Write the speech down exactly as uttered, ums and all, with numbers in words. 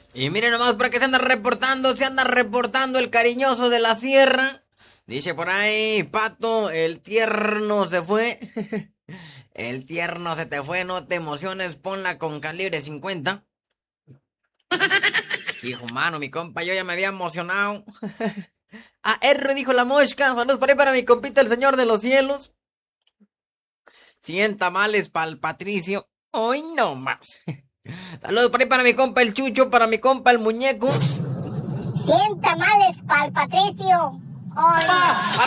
Y miren nomás por qué se anda reportando, se anda reportando el cariñoso de la sierra. Dice por ahí, Pato, el tierno se fue. El tierno se te fue, no te emociones, ponla con calibre cincuenta. Hijo mano, mi compa, yo ya me había emocionado. A R dijo la mosca, saludos por ahí para mi compita el señor de los cielos. cien tamales para el Patricio. Hoy no más. Saludos por ahí para mi compa el Chucho, para mi compa el muñeco. cien tamales para el Patricio. Hoy. ¡Ah!